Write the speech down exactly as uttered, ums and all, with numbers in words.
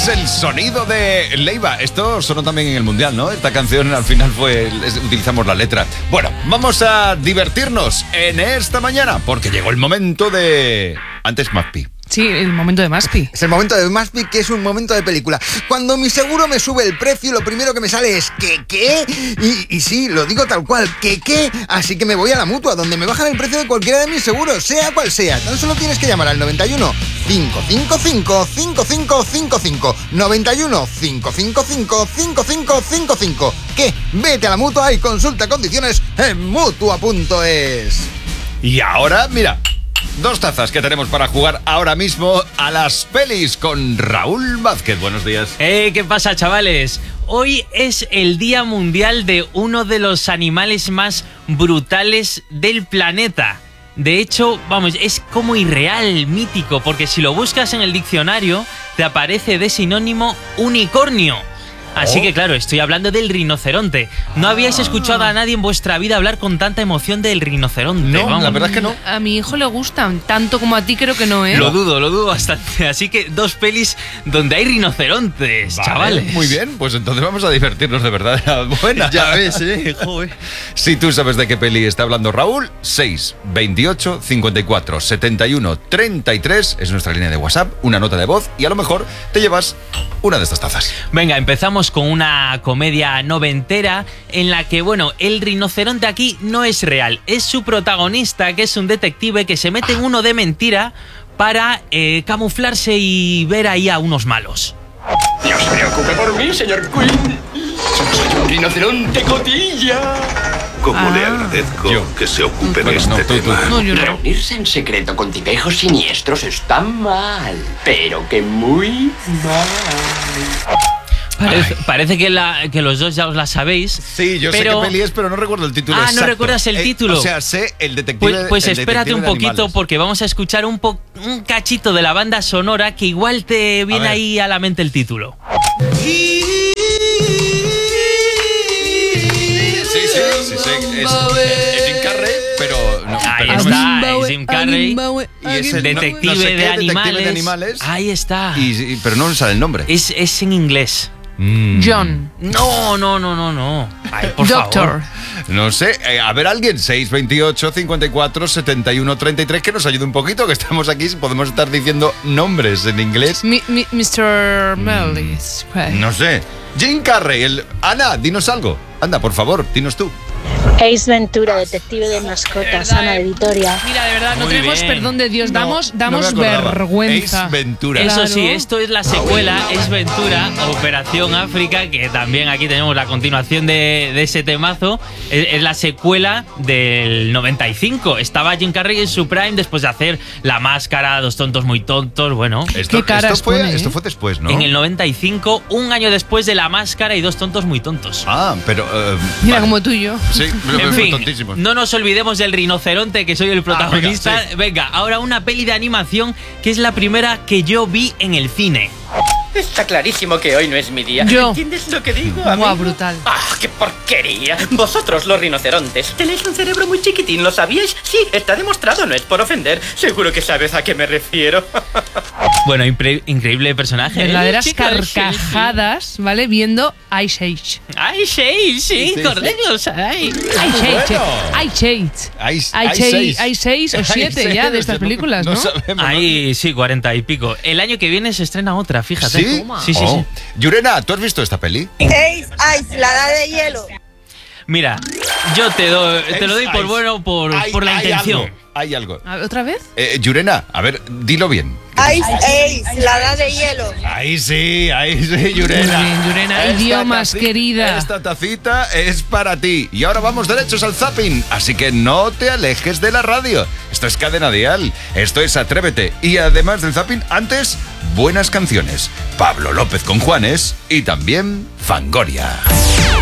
es el sonido de Leiva. Esto sonó también en el Mundial, ¿no? Esta canción al final fue, utilizamos la letra. Bueno, vamos a divertirnos en esta mañana porque llegó el momento de... Antes Magpi. Sí, el momento de Maspi. Es el momento de Maspi, que es un momento de película. Cuando mi seguro me sube el precio, lo primero que me sale es ¿qué qué? Y, y sí, lo digo tal cual, ¿qué qué? Así que me voy a la Mutua, donde me bajan el precio de cualquiera de mis seguros, sea cual sea. Tan solo tienes que llamar al noventa y uno, cinco cinco cinco, cinco cinco cinco cinco. noventa y uno, cinco cinco cinco, cinco cinco cinco cinco. ¿Qué? Vete a la Mutua y consulta condiciones en Mutua punto es. Y ahora, mira... Dos tazas que tenemos para jugar ahora mismo a las pelis con Raúl Vázquez. Buenos días. Eh, ¿qué pasa, chavales? Hoy es el Día Mundial de uno de los animales más brutales del planeta. De hecho, vamos, es como irreal, mítico, porque si lo buscas en el diccionario, te aparece de sinónimo unicornio. Así que claro, estoy hablando del rinoceronte. ¿No habíais escuchado a nadie en vuestra vida hablar con tanta emoción del rinoceronte? No, Vamos. la verdad es que no. A mi hijo le gustan, tanto como a ti creo que no, ¿eh? Lo dudo, lo dudo bastante. Así que dos pelis donde hay rinocerontes, Vale, chavales. muy bien, pues entonces vamos a divertirnos de verdad. Buena. Ya ves, eh, joder. Si tú sabes de qué peli está hablando Raúl, seis veintiocho cincuenta y cuatro setenta y uno treinta y tres es nuestra línea de WhatsApp, una nota de voz y a lo mejor te llevas una de estas tazas. Venga, empezamos con una comedia noventera en la que, bueno, el rinoceronte aquí no es real, es su protagonista, que es un detective que se mete en uno de mentira para eh, camuflarse y ver ahí a unos malos. No se preocupe por mí, señor Quinn. Solo soy un rinoceronte cotilla. Como Ah. le agradezco Yo. que se ocupe de Bueno, este no, tú, tú. tema. No, yo no. Reunirse en secreto con tipejos siniestros está mal, pero que muy mal. Parece, parece que, la, que los dos ya os la sabéis. Sí, yo pero... sé qué peli es, pero no recuerdo el título Ah, ¿no exacto. recuerdas el Eh, título? o sea, sé el detective. Pues, pues el espérate detective un de poquito animales. porque vamos a escuchar un, po un cachito de la banda sonora que igual te viene ver. ahí a la mente el título. Sí, sí, sí, sí. Es, es Jim Carrey, pero no, Ahí pero no me- está, es Jim Carrey. Y es el- Detective, no- no sé qué, de, animales. detective de animales. Ahí está. Y, y- pero no me sale el nombre. Es, es en inglés. Mm. John. No, no, no, no, no. Ay, por Doctor. favor. No sé, eh, a ver alguien, seis veintiocho cincuenta y cuatro setenta y uno treinta y tres, que nos ayude un poquito, que estamos aquí, podemos estar diciendo nombres en inglés. Mi, mi, mister Mellis. No sé. Jim Carrey, el... Ana, dinos algo. Anda, por favor, dinos tú. Ace Ventura, detective de mascotas, verdad, Ana de Vitoria. Mira, de verdad, no Muy tenemos bien. perdón de Dios. No, damos no damos me acordaba. vergüenza. Ace Ventura. Eso Claro. sí, esto es la secuela, es Ventura, Operación África, que también aquí tenemos la continuación de, de ese temazo. Es, es la secuela del noventa y cinco. Estaba Jim Carrey en su prime después de hacer La Máscara, Dos tontos muy tontos, bueno. Esto, Qué caras esto, fue, pone, ¿eh? esto fue después, ¿no? En el noventa y cinco, un año después de La Máscara y Dos tontos muy tontos. Ah, pero... eh, Mira, vale. como tú y yo. Sí, pero En fue fin, tontísimos. no nos olvidemos del rinoceronte, que soy el protagonista. Ah, venga, sí. Venga, ahora una peli de animación que es la primera que yo vi en el cine. Está clarísimo que hoy no es mi día. Yo. ¿Entiendes lo que digo, Guau, amigo? brutal. ¡Ah, qué porquería! Vosotros, los rinocerontes, tenéis un cerebro muy chiquitín, ¿lo sabíais? Sí, está demostrado, no es por ofender. Seguro que sabes a qué me refiero. Bueno, impre- increíble personaje. ¿eh? Verdaderas Chico, sí, sí. carcajadas, ¿vale? Viendo Ice Age. ¡Ay, sí, sí, sí, correcto! ay. Ice Age. bueno. Ice Age. Hay, Hay seis, hay seis o Hay siete seis, ya de estas películas, ¿no? sabemos, ¿no? Ahí sí, cuarenta y pico. El año que viene se estrena otra, fíjate. ¿Sí? Sí, sí, Oh. sí. Yurena, ¿tú has visto esta peli? Ace Ice, la edad de hielo. Mira, yo te, doy, te lo doy por Ice. bueno por, Hay- por la hay intención. algo, hay algo. A ver, ¿otra vez? Eh, Yurena, a ver, dilo bien. Ice Ace, la edad de hielo. Ahí sí, ahí sí, Yurena. Muy bien, Yurena. Esta Idiomas, taci- querida. Esta tacita es para ti. Y ahora vamos derechos al zapping. Así que no te alejes de la radio. Esto es Cadena Dial. Esto es Atrévete. Y además del zapping, antes, buenas canciones. Pablo López con Juanes y también Fangoria.